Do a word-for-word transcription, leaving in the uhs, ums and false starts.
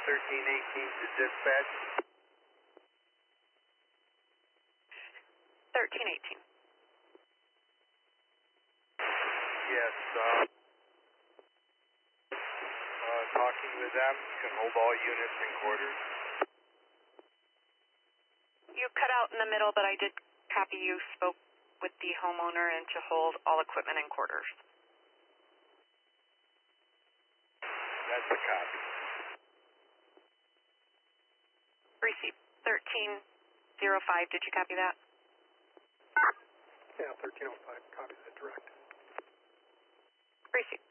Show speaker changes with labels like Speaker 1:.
Speaker 1: thirteen eighteen to dispatch.
Speaker 2: thirteen eighteen.
Speaker 1: Yes, uh, uh, talking with them, can hold all units in quarters.
Speaker 2: You cut out in the middle, but I did copy you spoke with the homeowner and to hold all equipment in quarters.
Speaker 1: That's a copy.
Speaker 2: Received. thirteen oh five, did you copy that?
Speaker 3: Yeah, thirteen oh five, copy that direct.
Speaker 2: Received.